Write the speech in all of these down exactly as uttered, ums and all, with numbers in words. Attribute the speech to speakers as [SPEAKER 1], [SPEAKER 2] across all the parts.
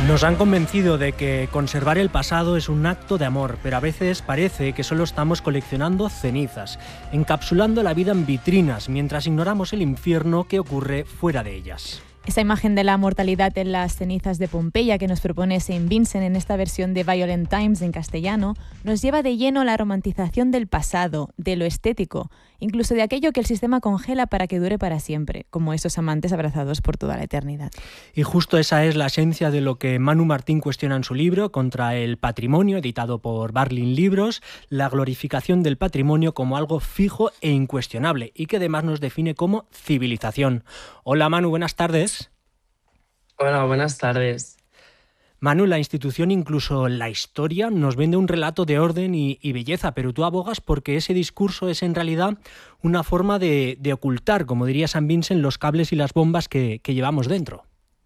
[SPEAKER 1] Nos han convencido de que conservar el pasado es un acto de amor, pero a veces parece que solo estamos coleccionando cenizas, encapsulando la vida en vitrinas, mientras ignoramos el infierno que ocurre fuera de ellas.
[SPEAKER 2] Esa imagen de la mortalidad en las cenizas de Pompeya que nos propone Saint Vincent en esta versión de Violent Times en castellano nos lleva de lleno a la romantización del pasado, de lo estético, incluso de aquello que el sistema congela para que dure para siempre, como esos amantes abrazados por toda la eternidad.
[SPEAKER 1] Y justo esa es la esencia de lo que Manu Martín cuestiona en su libro Contra el patrimonio, editado por Barlin Libros, la glorificación del patrimonio como algo fijo e incuestionable y que además nos define como civilización. Hola Manu, buenas tardes.
[SPEAKER 3] Hola, buenas tardes.
[SPEAKER 1] Manu, la institución, incluso la historia, nos vende un relato de orden y, y belleza, pero tú abogas porque ese discurso es en realidad una forma de, de ocultar, como diría Saint Vincent, los cables y las bombas que, que llevamos dentro.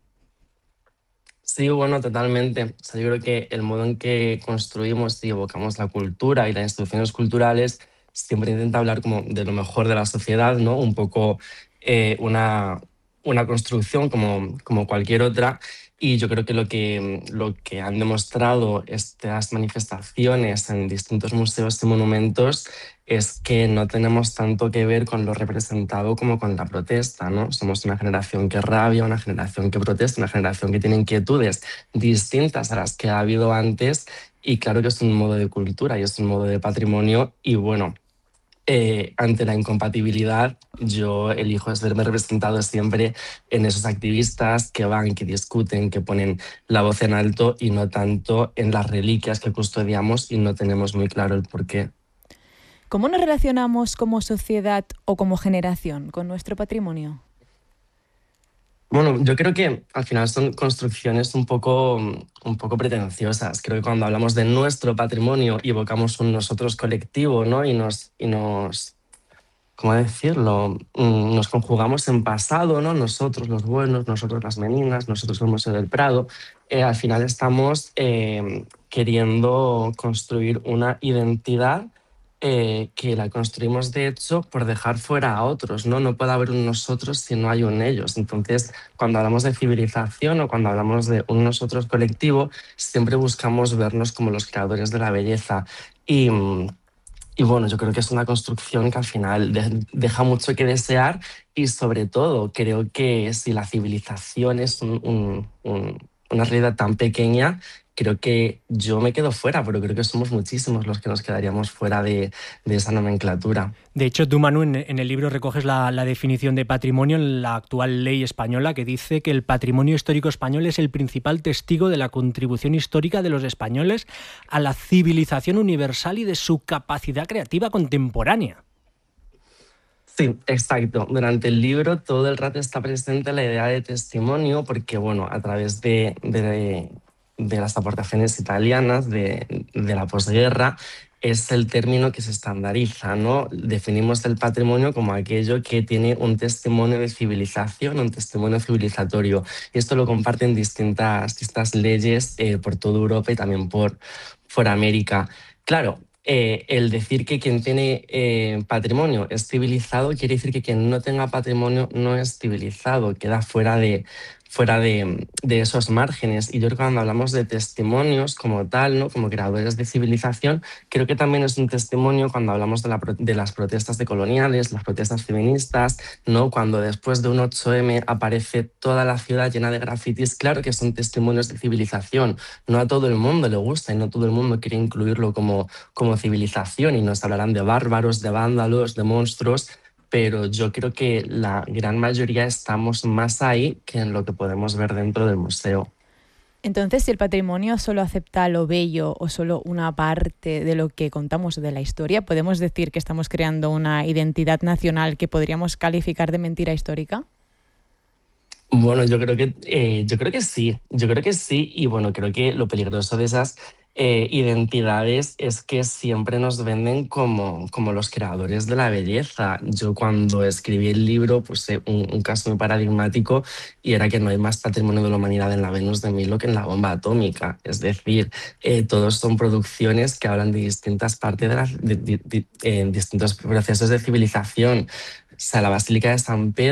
[SPEAKER 3] Sí, bueno, totalmente. O sea, yo creo que el modo en que construimos y evocamos la cultura y las instituciones culturales siempre intenta hablar como de lo mejor de la sociedad, ¿no? Un poco eh, una, una construcción como, como cualquier otra. Y yo creo que lo, que lo que han demostrado estas manifestaciones en distintos museos y monumentos es que no tenemos tanto que ver con lo representado como con la protesta, ¿no? Somos una generación que rabia, una generación que protesta, una generación que tiene inquietudes distintas a las que ha habido antes, y claro que es un modo de cultura y es un modo de patrimonio. Y bueno, Eh, ante la incompatibilidad, yo elijo verme representado siempre en esos activistas que van, que discuten, que ponen la voz en alto, y no tanto en las reliquias que custodiamos y no tenemos muy claro el porqué.
[SPEAKER 2] ¿Cómo nos relacionamos como sociedad o como generación con nuestro patrimonio?
[SPEAKER 3] Bueno, yo creo que al final son construcciones un poco, un poco pretenciosas. Creo que cuando hablamos de nuestro patrimonio y evocamos un nosotros colectivo, ¿no? Y nos, y nos ¿cómo decirlo? Mm, Nos conjugamos en pasado, ¿no? Nosotros los buenos, nosotros las meninas, nosotros el Museo del Prado. Eh, al final estamos eh, queriendo construir una identidad eh, que la construimos de hecho por dejar fuera a otros, ¿no? No puede haber un nosotros si no hay un ellos. Entonces, cuando hablamos de civilización o cuando hablamos de un nosotros colectivo, siempre buscamos vernos como los creadores de la belleza. Y... mm, y bueno, yo creo que es una construcción que al final de- deja mucho que desear, y sobre todo creo que si la civilización es un- un- un- una realidad tan pequeña, creo que yo me quedo fuera, pero creo que somos muchísimos los que nos quedaríamos fuera de, de esa nomenclatura.
[SPEAKER 1] De hecho, tú, Manu, en, en el libro recoges la, la definición de patrimonio en la actual ley española, que dice que el patrimonio histórico español es el principal testigo de la contribución histórica de los españoles a la civilización universal y de su capacidad creativa contemporánea.
[SPEAKER 3] Sí, exacto. Durante el libro todo el rato está presente la idea de testimonio porque, bueno, a través de, de, de las aportaciones italianas de, de la posguerra, es el término que se estandariza, ¿no? Definimos el patrimonio como aquello que tiene un testimonio de civilización, un testimonio civilizatorio. Y esto lo comparten distintas, distintas leyes eh, por toda Europa y también por, por América. Claro, eh, el decir que quien tiene eh, patrimonio es civilizado quiere decir que quien no tenga patrimonio no es civilizado, queda fuera de, fuera de, de esos márgenes. Y yo creo que cuando hablamos de testimonios como tal, ¿no? Como creadores de civilización, creo que también es un testimonio cuando hablamos de, la, de las protestas decoloniales, las protestas feministas, ¿no? Cuando después de un ocho eme aparece toda la ciudad llena de grafitis, claro que son testimonios de civilización. No a todo el mundo le gusta y no todo el mundo quiere incluirlo como, como civilización, y nos hablarán de bárbaros, de vándalos, de monstruos, pero yo creo que la gran mayoría estamos más ahí que en lo que podemos ver dentro del museo.
[SPEAKER 2] Entonces, si el patrimonio solo acepta lo bello o solo una parte de lo que contamos de la historia, ¿podemos decir que estamos creando una identidad nacional que podríamos calificar de mentira histórica?
[SPEAKER 3] Bueno, yo creo que, eh, yo creo que sí, yo creo que sí, y bueno, creo que lo peligroso de esas eh, identidades es que siempre nos venden como, como los creadores de la belleza. Yo cuando escribí el libro puse un, un caso muy paradigmático, y era que no hay más patrimonio de la humanidad en la Venus de Milo que en la bomba atómica. Es decir, eh, todos son producciones que hablan de distintas partes de, las, de, de- de- eh, distintos procesos de civilización. O sea, la Basílica de San Pedro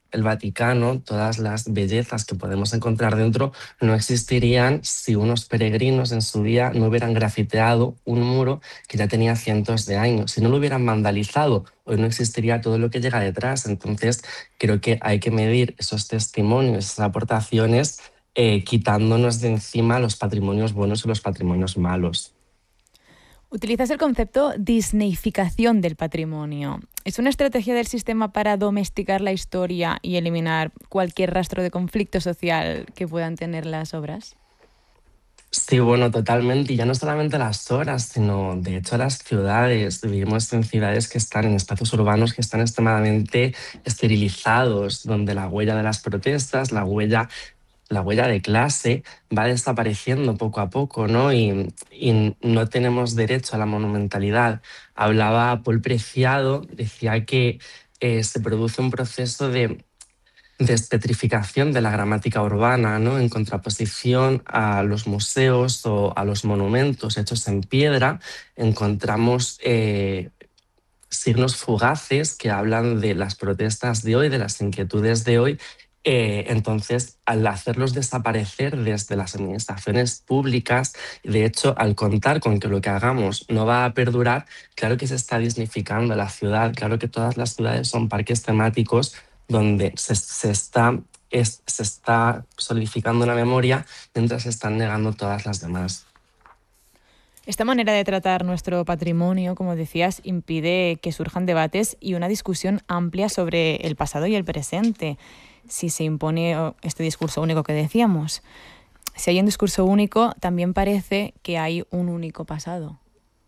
[SPEAKER 3] el Vaticano, todas las bellezas que podemos encontrar dentro, no existirían si unos peregrinos en su día no hubieran grafiteado un muro que ya tenía cientos de años. Si no lo hubieran vandalizado, hoy no existiría todo lo que llega detrás. Entonces, creo que hay que medir esos testimonios, esas aportaciones, eh, quitándonos de encima los patrimonios buenos y los patrimonios malos.
[SPEAKER 2] Utilizas el concepto disneyficación del patrimonio. ¿Es una estrategia del sistema para domesticar la historia y eliminar cualquier rastro de conflicto social que puedan tener las obras?
[SPEAKER 3] Sí, bueno, totalmente. Y ya no solamente las obras, sino de hecho las ciudades. Vivimos en ciudades que están en espacios urbanos que están extremadamente esterilizados, donde la huella de las protestas, la huella la huella de clase va desapareciendo poco a poco, ¿no? Y, y no tenemos derecho a la monumentalidad. Hablaba Paul Preciado, decía que eh, se produce un proceso de despetrificación de la gramática urbana, ¿no? En contraposición a los museos o a los monumentos hechos en piedra, encontramos eh, signos fugaces que hablan de las protestas de hoy, de las inquietudes de hoy. Eh, entonces, al hacerlos desaparecer desde las administraciones públicas, de hecho, al contar con que lo que hagamos no va a perdurar, claro que se está dignificando la ciudad, claro que todas las ciudades son parques temáticos donde se, se está, es, se está solidificando una memoria mientras se están negando todas las demás.
[SPEAKER 2] Esta manera de tratar nuestro patrimonio, como decías, impide que surjan debates y una discusión amplia sobre el pasado y el presente, si se impone este discurso único que decíamos. Si hay un discurso único, también parece que hay un único pasado.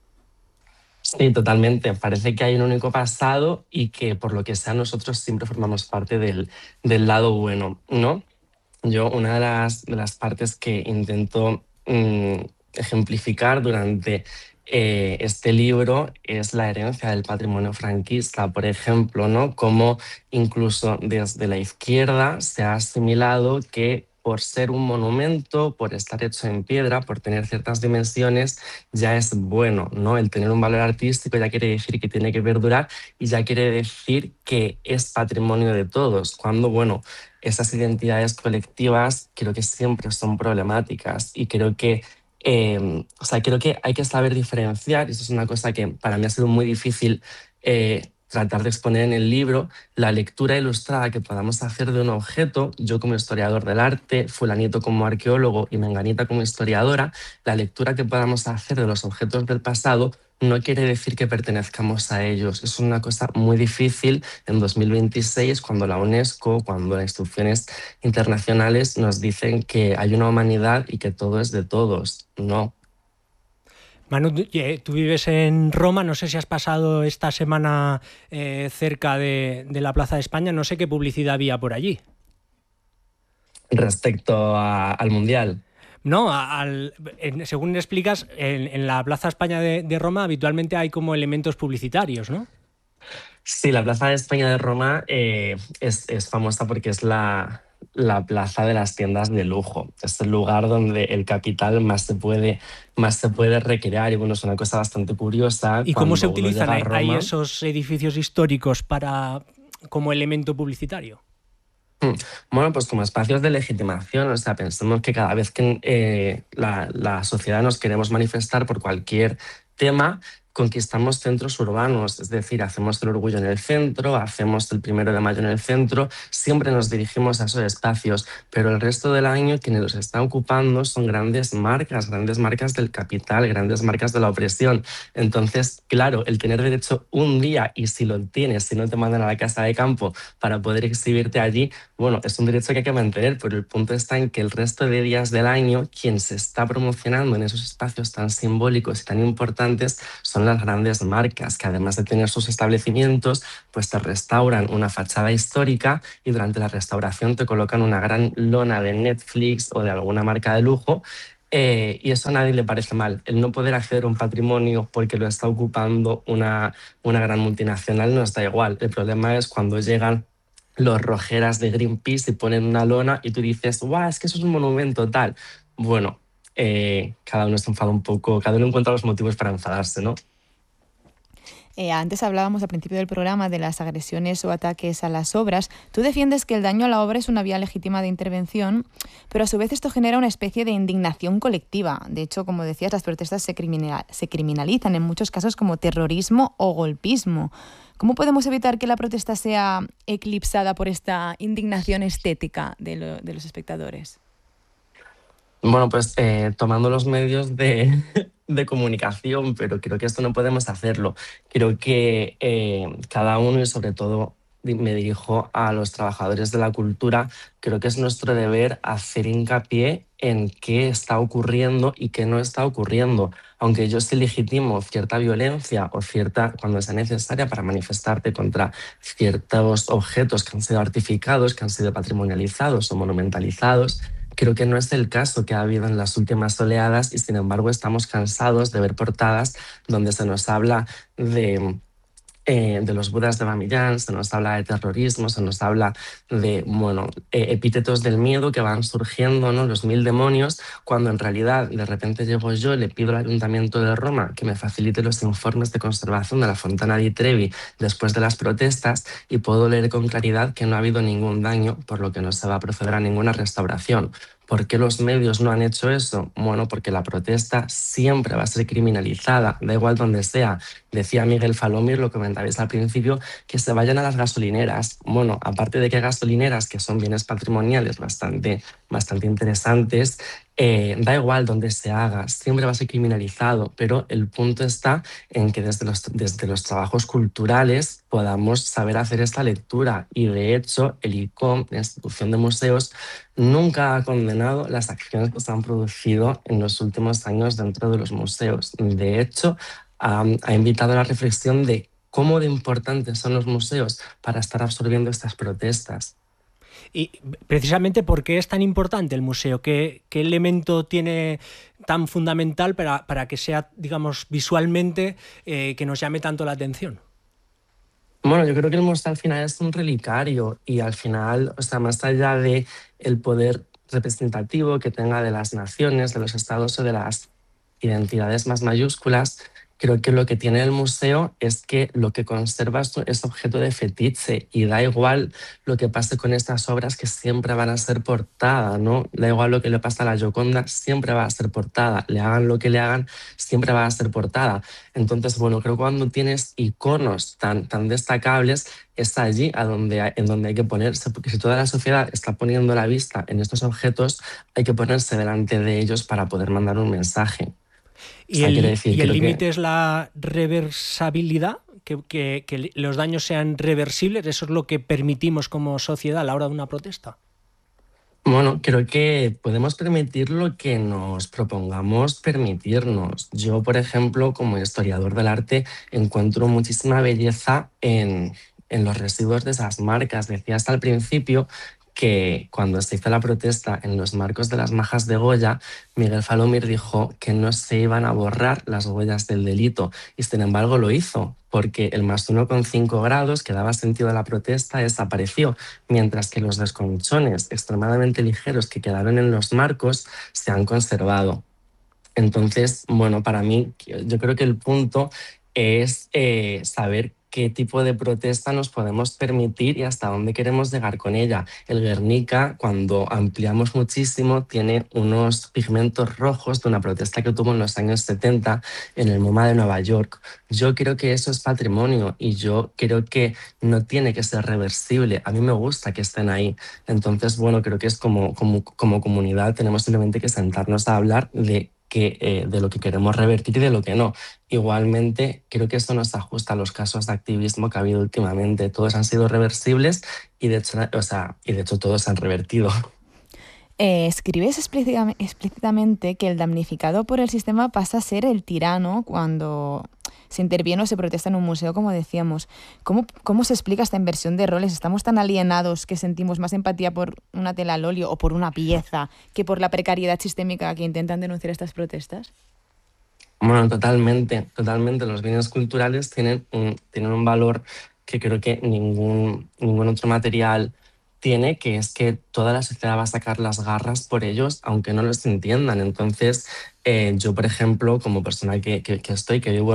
[SPEAKER 3] Sí, totalmente. Parece que hay un único pasado y que por lo que sea nosotros siempre formamos parte del, del lado bueno, ¿no? Yo una de las, de las partes que intento mmm, ejemplificar durante eh, este libro es la herencia del patrimonio franquista, por ejemplo, ¿no? Cómo incluso desde la izquierda se ha asimilado que por ser un monumento, por estar hecho en piedra, por tener ciertas dimensiones, ya es bueno, ¿no? El tener un valor artístico ya quiere decir que tiene que perdurar y ya quiere decir que es patrimonio de todos, cuando, bueno, esas identidades colectivas creo que siempre son problemáticas y creo que, eh, o sea, creo que hay que saber diferenciar, y eso es una cosa que para mí ha sido muy difícil eh, tratar de exponer en el libro, la lectura ilustrada que podamos hacer de un objeto, yo como historiador del arte, fulanito como arqueólogo y menganita como historiadora, la lectura que podamos hacer de los objetos del pasado no quiere decir que pertenezcamos a ellos. Es una cosa muy difícil en dos mil veintiséis, cuando la UNESCO, cuando las instituciones internacionales nos dicen que hay una humanidad y que todo es de todos. No.
[SPEAKER 1] Manu, tú vives en Roma, no sé si has pasado esta semana eh, cerca de, de la Plaza de España, no sé qué publicidad había por allí.
[SPEAKER 3] Respecto a, al Mundial.
[SPEAKER 1] No, al, en, según explicas, en, en la Plaza España de, de Roma habitualmente hay como elementos publicitarios, ¿no?
[SPEAKER 3] Sí, la Plaza de España de Roma eh, es, es famosa porque es la, la plaza de las tiendas de lujo. Es el lugar donde el capital más se puede, más se puede recrear. Y bueno, es una cosa bastante curiosa.
[SPEAKER 1] ¿Y
[SPEAKER 3] cuando
[SPEAKER 1] cómo se
[SPEAKER 3] uno
[SPEAKER 1] utilizan
[SPEAKER 3] llega a
[SPEAKER 1] ahí
[SPEAKER 3] Roma,
[SPEAKER 1] esos edificios históricos para, como elemento publicitario?
[SPEAKER 3] Bueno, pues como espacios de legitimación, o sea, pensemos que cada vez que eh, la, la sociedad nos queremos manifestar por cualquier tema, conquistamos centros urbanos, es decir, hacemos el orgullo en el centro, hacemos el primero de mayo en el centro, siempre nos dirigimos a esos espacios, pero el resto del año quienes los están ocupando son grandes marcas, grandes marcas del capital, grandes marcas de la opresión. Entonces, claro, el tener derecho un día, y si lo tienes, si no te mandan a la casa de campo para poder exhibirte allí, bueno, es un derecho que hay que mantener, pero el punto está en que el resto de días del año, quien se está promocionando en esos espacios tan simbólicos y tan importantes son las grandes marcas, que además de tener sus establecimientos, pues te restauran una fachada histórica y durante la restauración te colocan una gran lona de Netflix o de alguna marca de lujo. Eh, y eso a nadie le parece mal. El no poder acceder a un patrimonio porque lo está ocupando una, una gran multinacional nos da igual. El problema es cuando llegan los rojeras de Greenpeace y ponen una lona y tú dices, guau, es que eso es un monumento tal. Bueno, eh, cada uno se enfada un poco, cada uno encuentra los motivos para enfadarse, ¿no?
[SPEAKER 2] Eh, antes hablábamos al principio del programa de las agresiones o ataques a las obras. Tú defiendes que el daño a la obra es una vía legítima de intervención, pero a su vez esto genera una especie de indignación colectiva. De hecho, como decías, las protestas se, criminal, se criminalizan en muchos casos como terrorismo o golpismo. ¿Cómo podemos evitar que la protesta sea eclipsada por esta indignación estética de, lo, de los espectadores?
[SPEAKER 3] Bueno, pues eh, tomando los medios de, de comunicación, pero creo que esto no podemos hacerlo. Creo que eh, cada uno, y sobre todo di- me dirijo a los trabajadores de la cultura, creo que es nuestro deber hacer hincapié en qué está ocurriendo y qué no está ocurriendo. Aunque yo sí legitimo cierta violencia o cierta, cuando sea necesaria, para manifestarte contra ciertos objetos que han sido artificados, que han sido patrimonializados o monumentalizados, creo que no es el caso que ha habido en las últimas oleadas y sin embargo estamos cansados de ver portadas donde se nos habla de, eh, de los budas de Bamiyan, se nos habla de terrorismo, se nos habla de, bueno, eh, epítetos del miedo que van surgiendo, ¿no? Los mil demonios, cuando en realidad de repente llego yo, le pido al Ayuntamiento de Roma que me facilite los informes de conservación de la Fontana di Trevi después de las protestas y puedo leer con claridad que no ha habido ningún daño, por lo que no se va a proceder a ninguna restauración. ¿Por qué los medios no han hecho eso? Bueno, porque la protesta siempre va a ser criminalizada, da igual donde sea. Decía Miguel Falomir, lo comentabais al principio, que se vayan a las gasolineras. Bueno, aparte de que hay gasolineras que son bienes patrimoniales bastante, bastante interesantes, eh, da igual donde se haga, siempre va a ser criminalizado, pero el punto está en que desde los, desde los trabajos culturales podamos saber hacer esta lectura. Y de hecho, el I C O M, la institución de museos, nunca ha condenado las acciones que se han producido en los últimos años dentro de los museos. De hecho, ha, ha invitado a la reflexión de cómo de importantes son los museos para estar absorbiendo estas protestas.
[SPEAKER 1] Y precisamente, ¿por qué es tan importante el museo? ¿Qué, qué elemento tiene tan fundamental para, para que sea, digamos, visualmente eh, que nos llame tanto la atención?
[SPEAKER 3] Bueno, yo creo que el museo al final es un relicario y al final, o sea, más allá de el poder representativo que tenga de las naciones, de los estados o de las identidades más mayúsculas, creo que lo que tiene el museo es que lo que conserva es es objeto de fetiche y da igual lo que pase con estas obras que siempre van a ser portada, ¿no? Da igual lo que le pasa a la Gioconda, siempre va a ser portada. Le hagan lo que le hagan, siempre va a ser portada. Entonces, bueno, creo que cuando tienes iconos tan, tan destacables, es allí a donde, en donde hay que ponerse, porque si toda la sociedad está poniendo la vista en estos objetos, hay que ponerse delante de ellos para poder mandar un mensaje. O
[SPEAKER 1] Y
[SPEAKER 3] sea, quiero
[SPEAKER 1] el
[SPEAKER 3] decir,
[SPEAKER 1] y el
[SPEAKER 3] creo
[SPEAKER 1] límite
[SPEAKER 3] que,
[SPEAKER 1] es la reversibilidad, que, que, que los daños sean reversibles. Eso es lo que permitimos como sociedad a la hora de una protesta.
[SPEAKER 3] bueno, creo que podemos permitir lo que nos propongamos permitirnos. Yo, por ejemplo, como historiador del arte, encuentro muchísima belleza en, en los residuos de esas marcas. Decías al principio que cuando se hizo la protesta en los marcos de las majas de Goya, Miguel Falomir dijo que no se iban a borrar las huellas del delito y sin embargo lo hizo, porque el más uno coma cinco grados que daba sentido a la protesta desapareció, mientras que los desconchones extremadamente ligeros que quedaron en los marcos se han conservado. Entonces, bueno, para mí, yo creo que el punto es eh, saber qué tipo de protesta nos podemos permitir y hasta dónde queremos llegar con ella. El Guernica, cuando ampliamos muchísimo, tiene unos pigmentos rojos de una protesta que tuvo en los años setenta en el MoMA de Nueva York. Yo creo que eso es patrimonio y yo creo que no tiene que ser reversible. A mí me gusta que estén ahí. Entonces, bueno, creo que es como, como, como comunidad tenemos simplemente que sentarnos a hablar de que, eh, de lo que queremos revertir y de lo que no. Igualmente, creo que esto no se ajusta a los casos de activismo que ha habido últimamente. Todos han sido reversibles y de hecho, o sea, y de hecho todos se han revertido.
[SPEAKER 2] Eh, escribes explícitamente que el damnificado por el sistema pasa a ser el tirano cuando se interviene o se protesta en un museo, como decíamos. ¿Cómo, cómo se explica esta inversión de roles? ¿Estamos tan alienados que sentimos más empatía por una tela al óleo o por una pieza que por la precariedad sistémica que intentan denunciar estas protestas?
[SPEAKER 3] Bueno, totalmente, totalmente. Los bienes culturales tienen un, tienen un valor que creo que ningún, ningún otro material tiene, que es que toda la sociedad va a sacar las garras por ellos, aunque no los entiendan. Entonces, eh, yo, por ejemplo, como persona que, que, que estoy, que vivo